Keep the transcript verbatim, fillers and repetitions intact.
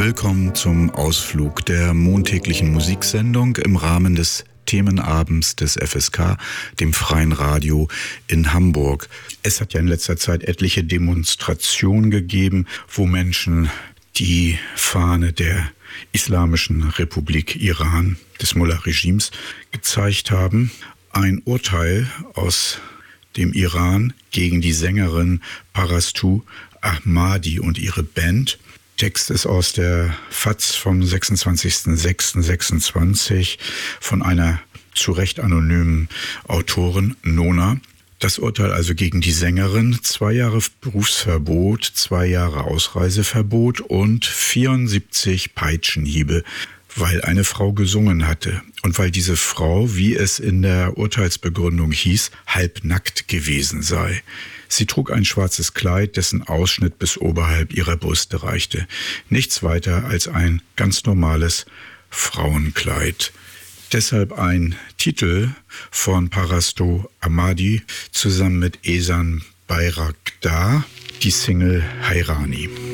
Willkommen zum Ausflug der montäglichen Musiksendung im Rahmen des Themenabends des F S K, dem Freien Radio in Hamburg. Es hat ja in letzter Zeit etliche Demonstrationen gegeben, wo Menschen die Fahne der Islamischen Republik Iran, des Mullah-Regimes, gezeigt haben. Ein Urteil aus dem Iran gegen die Sängerin Parastu Ahmadi und ihre Band. Text ist aus der F A Z vom sechsundzwanzigsten sechsten sechsundzwanzig von einer zu Recht anonymen Autorin, Nona. Das Urteil also gegen die Sängerin: zwei Jahre Berufsverbot, zwei Jahre Ausreiseverbot und vierundsiebzig Peitschenhiebe, weil eine Frau gesungen hatte und weil diese Frau, wie es in der Urteilsbegründung hieß, halbnackt gewesen sei. Sie trug ein schwarzes Kleid, dessen Ausschnitt bis oberhalb ihrer Brüste reichte. Nichts weiter als ein ganz normales Frauenkleid. Deshalb ein Titel von Parastu Ahmadi zusammen mit Ehsan Bayraktar, die Single Hairani.